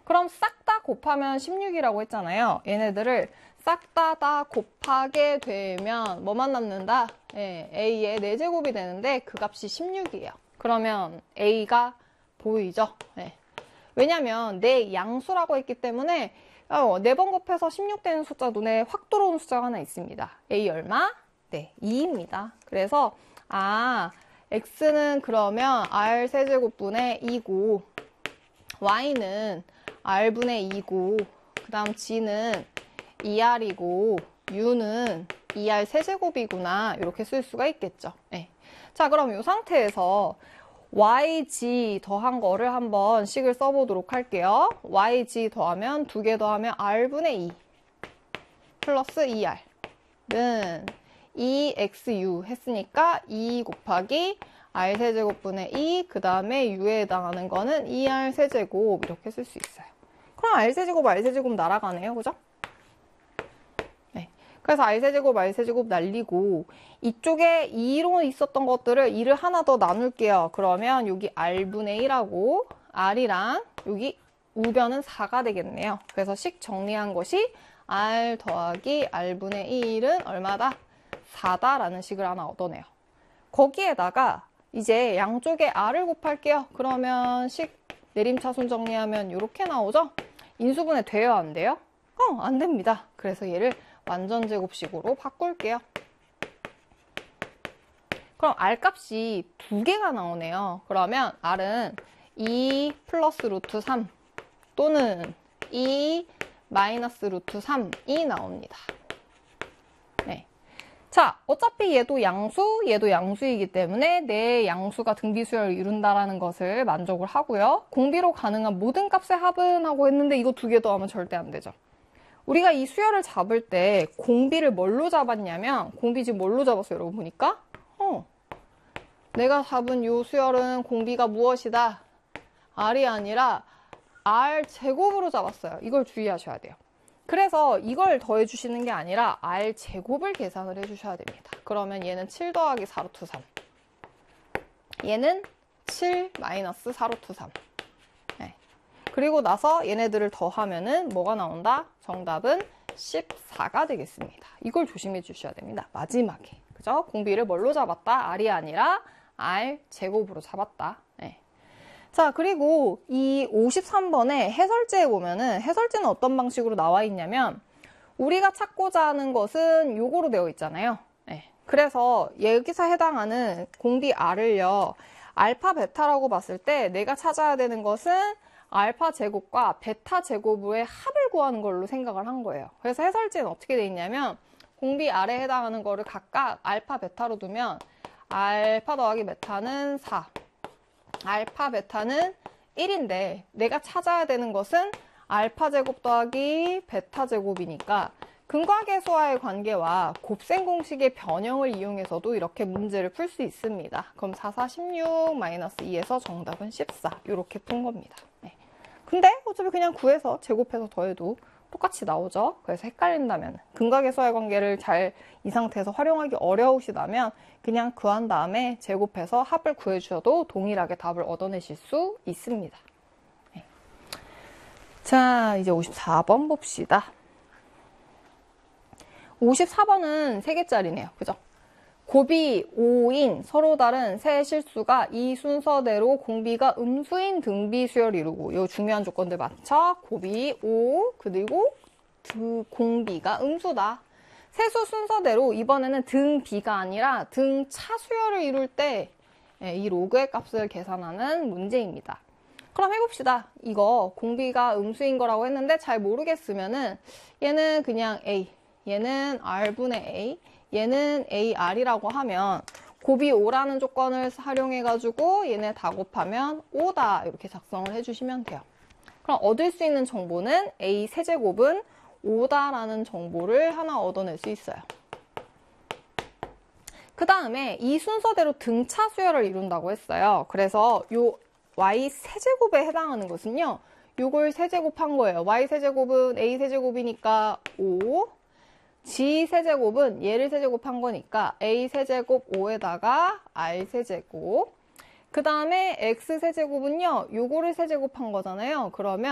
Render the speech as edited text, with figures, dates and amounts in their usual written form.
그럼 싹 다 곱하면 16이라고 했잖아요. 얘네들을 싹 다 곱하게 되면 뭐만 남는다? a의 4제곱이 되는데 그 값이 16이에요. 그러면 a가 보이죠? 왜냐면 내 양수라고 했기 때문에 4번 곱해서 16 되는 숫자 눈에 확 들어오는 숫자가 하나 있습니다. a 얼마? 네, 2입니다. 그래서 x는 그러면 r 세제곱분의 2고 y는 r분의 2고 그 다음 g는 2r이고 u는 2r 세제곱이구나 이렇게 쓸 수가 있겠죠. 자, 그럼 이 상태에서 yg 더한 거를 한번 식을 써보도록 할게요. yg 더하면 2개 더하면 r분의 2 플러스 2r은 2xu 했으니까 2 곱하기 r 세제곱분의 2 그 다음에 u에 해당하는 거는 2r 세제곱 이렇게 쓸 수 있어요. 그럼 r 세제곱 날아가네요. 그죠? 그래서 r세제곱 날리고 이쪽에 2로 있었던 것들을 2를 하나 더 나눌게요. 그러면 여기 r분의 1하고 r이랑 여기 우변은 4가 되겠네요. 그래서 식 정리한 것이 r 더하기 r분의 1은 얼마다? 4다라는 식을 하나 얻어내요. 거기에다가 이제 양쪽에 r을 곱할게요. 그러면 식 내림차순 정리하면 이렇게 나오죠? 인수분해 돼요? 안 돼요? 안 됩니다. 그래서 얘를 완전 제곱식으로 바꿀게요. 그럼 r 값이 2개가 나오네요. 그러면 r은 2 플러스 루트 3 또는 2 마이너스 루트 3이 나옵니다. 자, 어차피 얘도 양수이기 때문에 내 양수가 등비수열을 이룬다라는 것을 만족을 하고요. 공비로 가능한 모든 값의 합은 하고 했는데 이거 2개 더하면 절대 안 되죠. 우리가 이 수열을 잡을 때 공비를 뭘로 잡았냐면 공비 지금 뭘로 잡았어요? 여러분 보니까 내가 잡은 이 수열은 공비가 무엇이다? r이 아니라 r 제곱으로 잡았어요. 이걸 주의하셔야 돼요. 그래서 이걸 더해 주시는 게 아니라 r 제곱을 계산을 해 주셔야 됩니다. 그러면 얘는 7 더하기 4 루트 3 얘는 7 마이너스 4 루트 3 그리고 나서 얘네들을 더하면은 뭐가 나온다? 정답은 14가 되겠습니다. 이걸 조심해 주셔야 됩니다. 마지막에. 그죠? 공비를 뭘로 잡았다? r이 아니라 r 제곱으로 잡았다. 자, 그리고 이 53번에 해설지에 보면은 해설지는 어떤 방식으로 나와 있냐면 우리가 찾고자 하는 것은 요거로 되어 있잖아요. 그래서 여기서 해당하는 공비 r을요. 알파 베타라고 봤을 때 내가 찾아야 되는 것은 알파 제곱과 베타 제곱의 합을 구하는 걸로 생각을 한 거예요. 그래서 해설지는 어떻게 돼 있냐면 공비 r에 해당하는 거를 각각 알파 베타로 두면 알파 더하기 베타는 4 알파 베타는 1인데 내가 찾아야 되는 것은 알파 제곱 더하기 베타 제곱이니까 근과계수와의 관계와 곱셈 공식의 변형을 이용해서도 이렇게 문제를 풀 수 있습니다. 그럼 4, 4, 16 마이너스 2에서 정답은 14 이렇게 푼 겁니다. 근데 어차피 그냥 구해서 제곱해서 더해도 똑같이 나오죠. 그래서 헷갈린다면 근과계수와의 관계를 잘 이 상태에서 활용하기 어려우시다면 그냥 구한 다음에 제곱해서 합을 구해주셔도 동일하게 답을 얻어내실 수 있습니다. 자, 이제 54번 봅시다. 54번은 3개짜리네요. 그죠? 곱이 5인 서로 다른 세 실수가 이 순서대로 공비가 음수인 등비수열을 이루고 이 중요한 조건들 맞춰 곱이 5 그리고 공비가 음수다. 세수 순서대로 이번에는 등비가 아니라 등차수열을 이룰 때 이 로그의 값을 계산하는 문제입니다. 그럼 해봅시다. 이거 공비가 음수인 거라고 했는데 잘 모르겠으면은 얘는 그냥 A, 얘는 R분의 A, 얘는 AR이라고 하면 곱이 5라는 조건을 활용해가지고 얘네 다 곱하면 5다 이렇게 작성을 해주시면 돼요. 그럼 얻을 수 있는 정보는 A 세제곱은 5다라는 정보를 하나 얻어낼 수 있어요. 그 다음에 이 순서대로 등차 수열을 이룬다고 했어요. 그래서 요 y 세제곱에 해당하는 것은요. 요걸 세제곱한 거예요. y 세제곱은 a 세제곱이니까 5, g 세제곱은 얘를 세제곱한 거니까 a 세제곱 5에다가 r 세제곱 그 다음에 x 세제곱은요. 요거를 세제곱한 거잖아요. 그러면